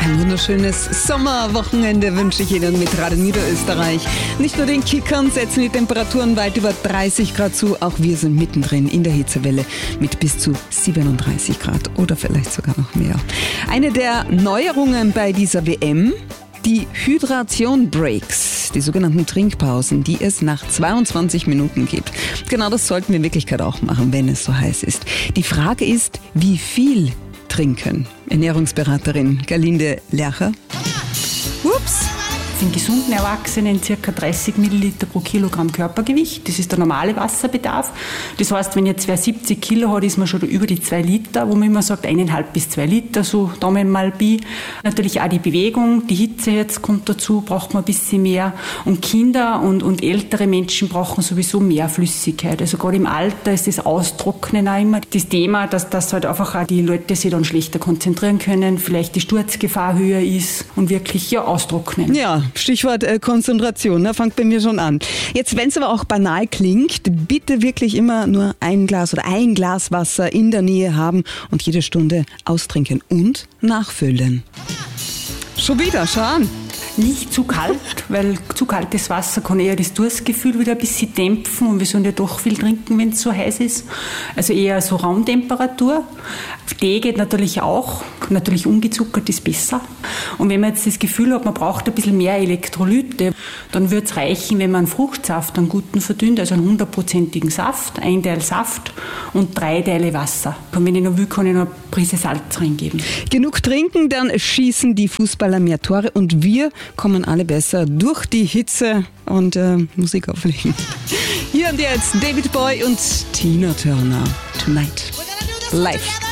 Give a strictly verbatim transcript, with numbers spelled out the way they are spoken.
Ein wunderschönes Sommerwochenende wünsche ich Ihnen mit Radio Niederösterreich. Nicht nur den Kickern setzen die Temperaturen weit über dreißig Grad zu, auch wir sind mittendrin in der Hitzewelle mit bis zu siebenunddreißig Grad oder vielleicht sogar noch mehr. Eine der Neuerungen bei dieser W M, die Hydration-Breaks, die sogenannten Trinkpausen, die es nach zweiundzwanzig Minuten gibt. Genau das sollten wir in Wirklichkeit auch machen, wenn es so heiß ist. Die Frage ist, wie viel trinken? Ernährungsberaterin Gerlinde Lercher. Ups. In gesunden Erwachsenen ca. dreißig Milliliter pro Kilogramm Körpergewicht. Das ist der normale Wasserbedarf. Das heißt, wenn jetzt wer siebzig Kilo hat, ist man schon über die zwei Liter, wo man immer sagt, eineinhalb bis zwei Liter, so Daumen mal Pi. Natürlich auch die Bewegung, die Hitze jetzt kommt dazu, braucht man ein bisschen mehr. Und Kinder und, und ältere Menschen brauchen sowieso mehr Flüssigkeit. Also gerade im Alter ist das Austrocknen auch immer das Thema, dass, dass halt einfach auch die Leute sich dann schlechter konzentrieren können, vielleicht die Sturzgefahr höher ist und wirklich ja austrocknen. Ja. Stichwort äh, Konzentration, ne, fängt bei mir schon an. Jetzt, wenn es aber auch banal klingt, bitte wirklich immer nur ein Glas oder ein Glas Wasser in der Nähe haben und jede Stunde austrinken und nachfüllen. Schon wieder, schau an. Nicht zu kalt, weil zu kaltes Wasser kann eher das Durstgefühl wieder ein bisschen dämpfen und wir sollen ja doch viel trinken, wenn es so heiß ist. Also eher so Raumtemperatur. Tee geht natürlich auch, natürlich ungezuckert ist besser. Und wenn man jetzt das Gefühl hat, man braucht ein bisschen mehr Elektrolyte, dann würde es reichen, wenn man einen Fruchtsaft, einen guten verdünnt, also einen hundertprozentigen Saft, ein Teil Saft und drei Teile Wasser. Und wenn ich noch will, kann ich noch eine Prise Salz reingeben. Genug trinken, dann schießen die Fußballer mehr Tore und wir kommen alle besser durch die Hitze und äh, Musik auflegen. Hier und jetzt David Bowie und Tina Turner. Tonight. Live.